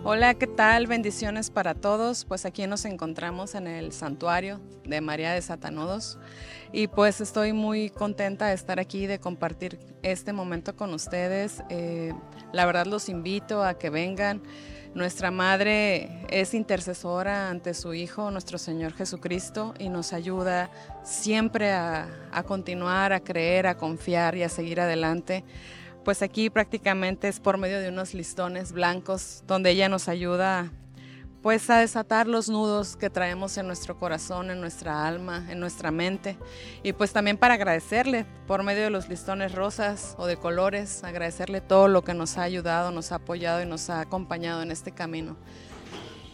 Hola, ¿qué tal? Bendiciones para todos. Pues aquí nos encontramos en el santuario de María de Satanudos y pues estoy muy contenta de estar aquí, de compartir este momento con ustedes. La verdad los invito a que vengan. Nuestra madre es intercesora ante su Hijo, nuestro Señor Jesucristo, y nos ayuda siempre a continuar, a creer, a confiar y a seguir adelante. Pues aquí prácticamente es por medio de unos listones blancos donde ella nos ayuda pues a desatar los nudos que traemos en nuestro corazón, en nuestra alma, en nuestra mente, y pues también para agradecerle por medio de los listones rosas o de colores, agradecerle todo lo que nos ha ayudado, nos ha apoyado y nos ha acompañado en este camino.